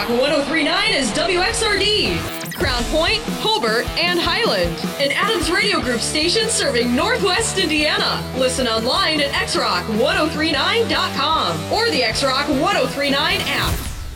Rock 103.9 is WXRD, Crown Point, Hobart, and Highland. An Adams Radio Group station serving Northwest Indiana. Listen online at xrock1039.com or the XRock 1039 app.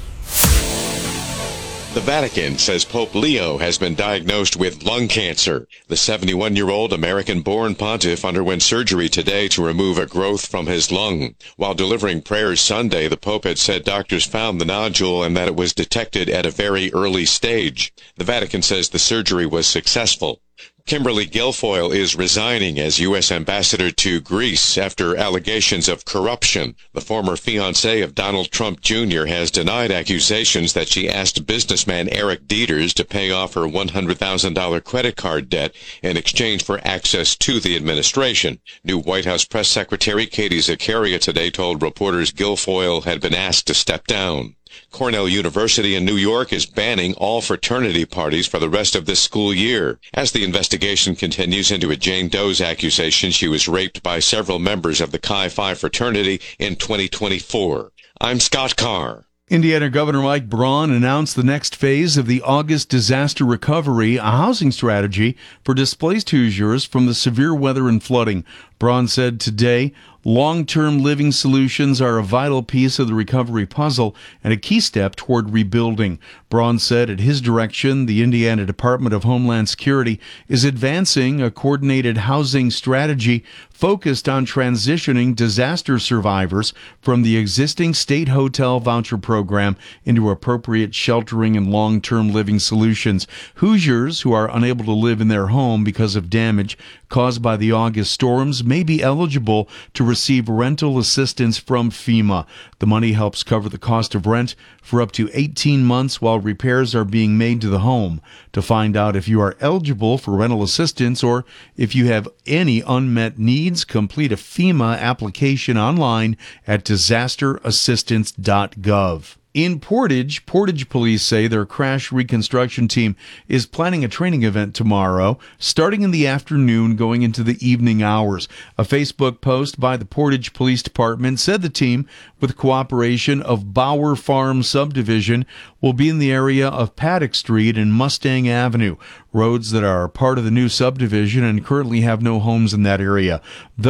The Vatican says Pope Leo has been diagnosed with lung cancer. The 71-year-old American-born pontiff underwent surgery today to remove a growth from his lung. While delivering prayers Sunday, the Pope had said doctors found the nodule and that it was detected at a very early stage. The Vatican says the surgery was successful. Kimberly Guilfoyle is resigning as U.S. ambassador to Greece after allegations of corruption. The former fiancée of Donald Trump Jr. has denied accusations that she asked businessman Eric Dieters to pay off her $100,000 credit card debt in exchange for access to the administration. New White House Press Secretary Katie Zakaria today told reporters Guilfoyle had been asked to step down. Cornell University in New York is banning all fraternity parties for the rest of this school year. As the investigation continues into a Jane Doe's accusation she was raped by several members of the Chi Phi fraternity in 2024. I'm Scott Carr. Indiana Governor Mike Braun announced the next phase of the August disaster recovery, a housing strategy for displaced Hoosiers from the severe weather and flooding. Braun said today, long-term living solutions are a vital piece of the recovery puzzle and a key step toward rebuilding. Braun said at his direction, the Indiana Department of Homeland Security is advancing a coordinated housing strategy focused on transitioning disaster survivors from the existing state hotel voucher program into appropriate sheltering and long-term living solutions. Hoosiers who are unable to live in their home because of damage caused by the August storms may be eligible to receive rental assistance from FEMA. The money helps cover the cost of rent for up to 18 months while repairs are being made to the home. To find out if you are eligible for rental assistance or if you have any unmet needs, complete a FEMA application online at disasterassistance.gov. In Portage police say their crash reconstruction team is planning a training event tomorrow, starting in the afternoon, going into the evening hours. A Facebook post by the Portage Police Department said the team, with cooperation of Bauer Farm Subdivision, will be in the area of Paddock Street and Mustang Avenue, roads that are part of the new subdivision and currently have no homes in that area.